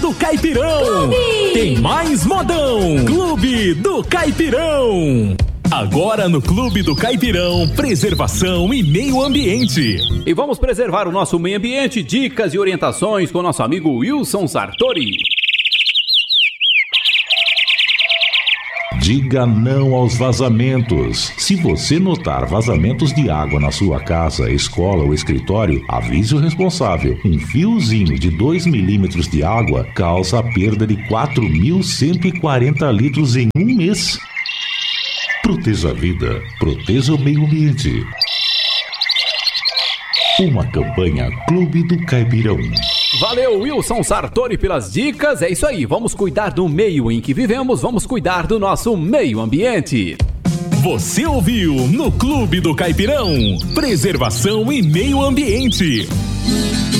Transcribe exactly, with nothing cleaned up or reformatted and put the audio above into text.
do Caipirão. Clube. Tem mais modão. Clube do Caipirão. Agora no Clube do Caipirão, preservação e meio ambiente. E vamos preservar o nosso meio ambiente, dicas e orientações com o nosso amigo Wilson Sartori. Diga não aos vazamentos. Se você notar vazamentos de água na sua casa, escola ou escritório, avise o responsável. Um fiozinho de dois milímetros de água causa a perda de quatro mil cento e quarenta litros em um mês. Proteja a vida, proteja o meio ambiente. Uma campanha Clube do Caipirão. Valeu, Wilson Sartori, pelas dicas. É isso aí, vamos cuidar do meio em que vivemos, vamos cuidar do nosso meio ambiente. Você ouviu no Clube do Caipirão, preservação e meio ambiente.